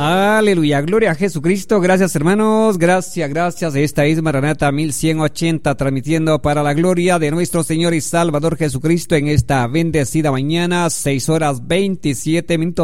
Aleluya, gloria a Jesucristo. Gracias, hermanos, gracias. Esta es Maranata 1180, transmitiendo para la gloria de nuestro Señor y Salvador Jesucristo en esta bendecida mañana, 6:27,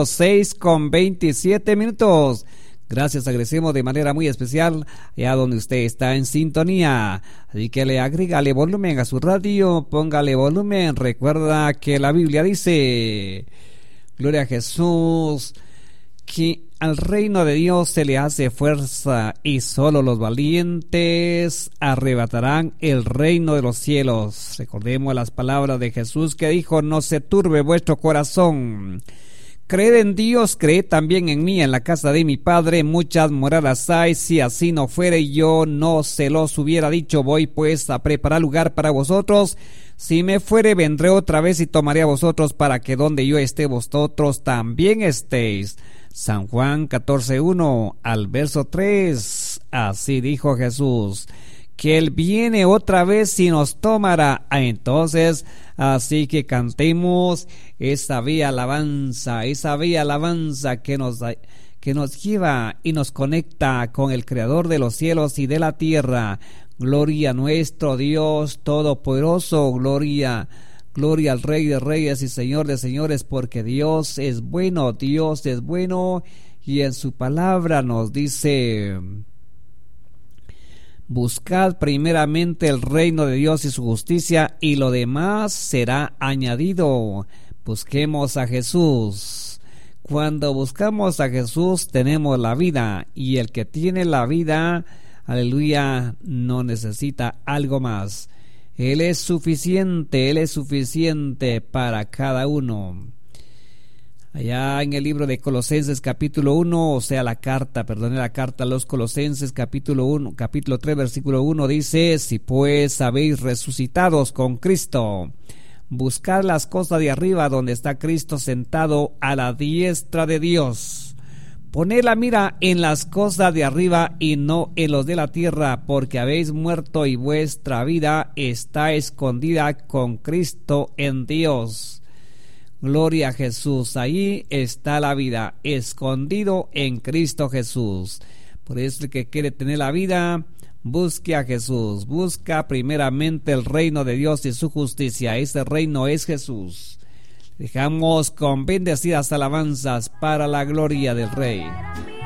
6:27. Gracias, agradecemos de manera muy especial allá donde usted está en sintonía. Así que agrégale volumen a su radio, póngale volumen. Recuerda que la Biblia dice, gloria a Jesús, que al reino de Dios se le hace fuerza y solo los valientes arrebatarán el reino de los cielos. Recordemos las palabras de Jesús que dijo, no se turbe vuestro corazón. Creed en Dios, creed también en mí. En la casa de mi Padre muchas moradas hay. Si así no fuere, yo no se los hubiera dicho. Voy pues a preparar lugar para vosotros. Si me fuere, vendré otra vez y tomaré a vosotros, para que donde yo esté, vosotros también estéis. San Juan 14:1 al verso 3. Así dijo Jesús, que Él viene otra vez y nos tomará. Entonces, así que cantemos esa bella alabanza que nos lleva y nos conecta con el Creador de los cielos y de la tierra. Gloria a nuestro Dios Todopoderoso, gloria al Rey de Reyes y Señor de Señores, porque Dios es bueno y en su palabra nos dice: buscad primeramente el reino de Dios y su justicia, y lo demás será añadido. Busquemos a Jesús. Cuando buscamos a Jesús tenemos la vida, y el que tiene la vida, aleluya, no necesita algo más. Él es suficiente para cada uno. Allá en el libro de Colosenses capítulo 1, o sea la carta a los Colosenses capítulo 3 versículo 1 dice: si pues habéis resucitados con Cristo, buscad las cosas de arriba, donde está Cristo sentado a la diestra de Dios. Poned la mira en las cosas de arriba y no en los de la tierra, porque habéis muerto y vuestra vida está escondida con Cristo en Dios. Gloria a Jesús, ahí está la vida, escondido en Cristo Jesús. Por eso el que quiere tener la vida, busque a Jesús, busca primeramente el reino de Dios y su justicia. Ese reino es Jesús. Dejamos con bendecidas alabanzas para la gloria del Rey.